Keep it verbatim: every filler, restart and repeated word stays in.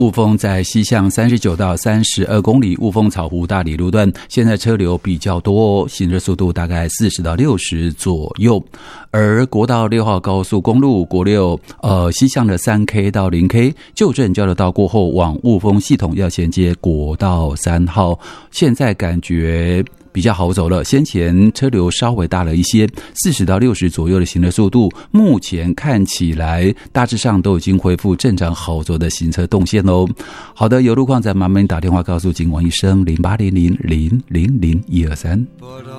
雾峰在西向三十九到三十二公里，雾峰草湖大理路段现在车流比较多，行车速度大概四十到六十左右。而国道六号高速公路国六呃西向的三 K 到零 K 旧镇交流道过后，往雾峰系统要衔接国道三号，现在感觉比较好走了，先前车流稍微大了一些，四十到六十左右的行车速度，目前看起来大致上都已经恢复正常好走的行车动线喽。好的，有路况再麻烦你打电话告诉警网医生零八零零零零零一二三。